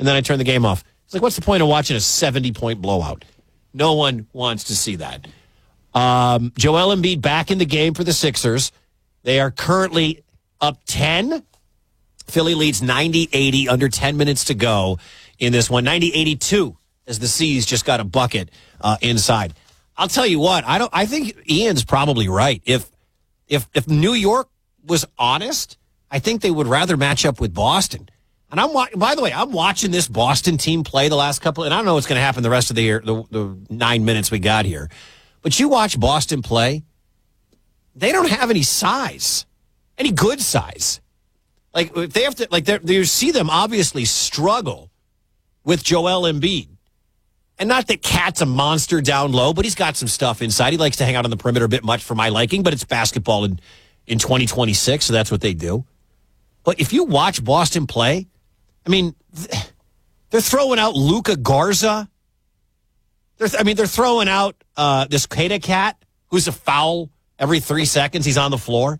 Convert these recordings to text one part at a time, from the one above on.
and then I turn the game off. It's like, what's the point of watching a 70-point blowout? No one wants to see that. Joel Embiid back in the game for the Sixers. They are currently up 10. Philly leads 90-80, under 10 minutes to go in this one. 90-82 as the C's just got a bucket inside. I'll tell you what, I think Ian's probably right. If New York was honest, I think they would rather match up with Boston. And by the way, I'm watching this Boston team play the last couple, and I don't know what's going to happen the rest of the year, the 9 minutes we got here. But you watch Boston play, they don't have any size, any good size. Like, if they have to, like, you see them obviously struggle with Joel Embiid. And not that Cat's a monster down low, but he's got some stuff inside. He likes to hang out on the perimeter a bit much for my liking, but it's basketball in 2026, so that's what they do. But if you watch Boston play, I mean, they're throwing out Luka Garza. They're throwing out this Kata Cat, who's a foul every 3 seconds. He's on the floor.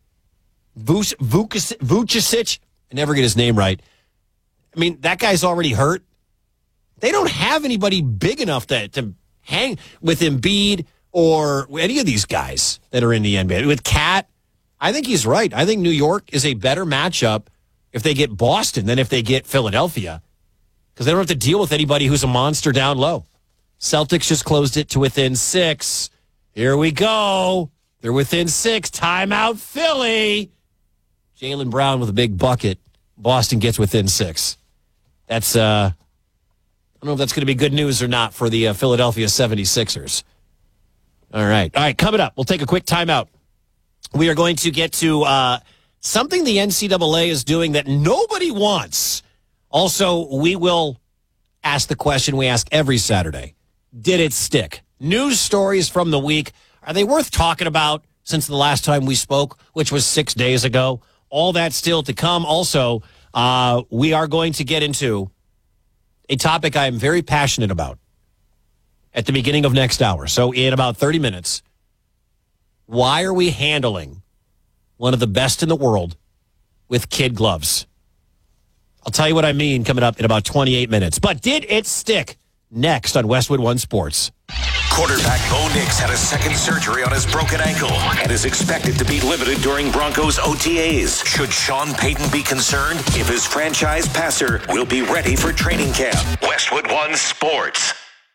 Vucevic, I never get his name right. I mean, that guy's already hurt. They don't have anybody big enough to hang with Embiid or any of these guys that are in the NBA. With Cat, I think he's right. I think New York is a better matchup if they get Boston than if they get Philadelphia, because they don't have to deal with anybody who's a monster down low. Celtics just closed it to within 6. Here we go. They're within 6. Timeout, Philly. Jaylen Brown with a big bucket. Boston gets within 6. That's, I don't know if that's going to be good news or not for the Philadelphia 76ers. All right, coming up, we'll take a quick timeout. We are going to get to something the NCAA is doing that nobody wants. Also, we will ask the question we ask every Saturday. Did it stick? News stories from the week. Are they worth talking about since the last time we spoke, which was 6 days ago? All that still to come. Also, we are going to get into a topic I am very passionate about at the beginning of next hour. So in about 30 minutes, why are we handling one of the best in the world with kid gloves? I'll tell you what I mean coming up in about 28 minutes. But did it stick? Next on Westwood One Sports. Quarterback Bo Nix had a second surgery on his broken ankle and is expected to be limited during Broncos OTAs. Should Sean Payton be concerned if his franchise passer will be ready for training camp? Westwood One Sports.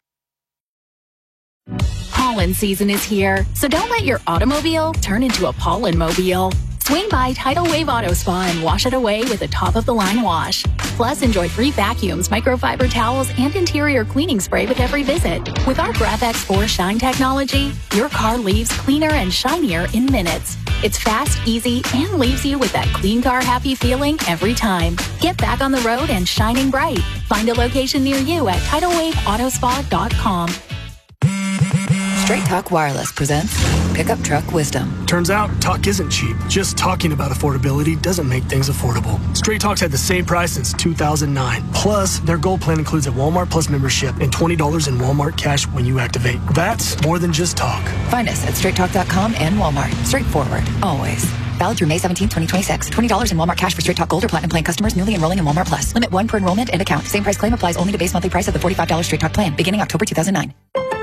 Pollen season is here, so don't let your automobile turn into a pollen-mobile. Swing by Tidal Wave Auto Spa and wash it away with a top-of-the-line wash. Plus, enjoy free vacuums, microfiber towels, and interior cleaning spray with every visit. With our GraphX4 Shine technology, your car leaves cleaner and shinier in minutes. It's fast, easy, and leaves you with that clean car happy feeling every time. Get back on the road and shining bright. Find a location near you at TidalWaveAutospa.com. Straight Talk Wireless presents Pickup Truck Wisdom. Turns out, talk isn't cheap. Just talking about affordability doesn't make things affordable. Straight Talk's had the same price since 2009. Plus, their Gold Plan includes a Walmart Plus membership and $20 in Walmart cash when you activate. That's more than just talk. Find us at straighttalk.com and Walmart. Straightforward, always. Valid through May 17, 2026. $20 in Walmart cash for Straight Talk Gold or Platinum Plan customers newly enrolling in Walmart Plus. Limit 1 per enrollment and account. Same price claim applies only to base monthly price of the $45 Straight Talk plan, beginning October 2009.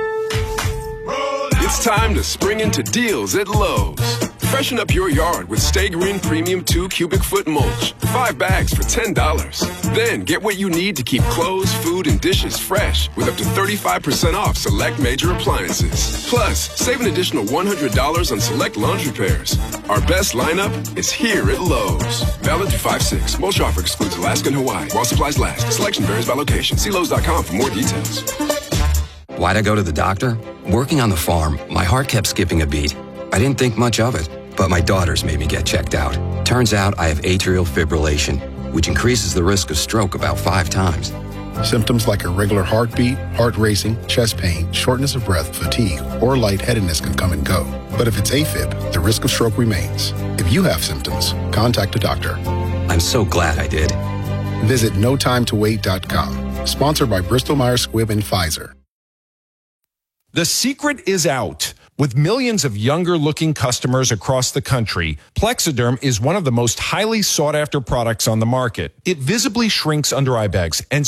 It's time to spring into deals at Lowe's. Freshen up your yard with Stay Green Premium 2 cubic foot mulch. 5 bags for $10. Then get what you need to keep clothes, food, and dishes fresh with up to 35% off select major appliances. Plus, save an additional $100 on select laundry pairs. Our best lineup is here at Lowe's. Valid through 5/6. Mulch offer excludes Alaska and Hawaii while supplies last. Selection varies by location. See Lowe's.com for more details. Why'd I go to the doctor? Working on the farm, my heart kept skipping a beat. I didn't think much of it, but my daughters made me get checked out. Turns out I have atrial fibrillation, which increases the risk of stroke about 5 times. Symptoms like irregular heartbeat, heart racing, chest pain, shortness of breath, fatigue, or lightheadedness can come and go. But if it's AFib, the risk of stroke remains. If you have symptoms, contact a doctor. I'm so glad I did. Visit notimetowait.com. Sponsored by Bristol Myers Squibb and Pfizer. The secret is out. With millions of younger-looking customers across the country, Plexiderm is one of the most highly sought-after products on the market. It visibly shrinks under eye bags and